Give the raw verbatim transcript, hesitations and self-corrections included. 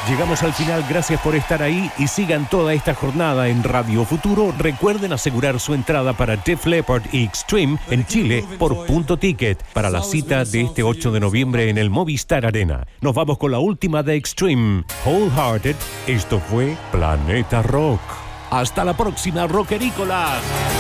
Llegamos al final, gracias por estar ahí y sigan toda esta jornada en Radio Futuro. Recuerden asegurar su entrada para Def Leppard y Extreme en Chile por Punto Ticket para la cita de este ocho de noviembre en el Movistar Arena. Nos vamos con la última de Extreme, Wholehearted. Esto fue Planeta Rock. Hasta la próxima, rockerícolas.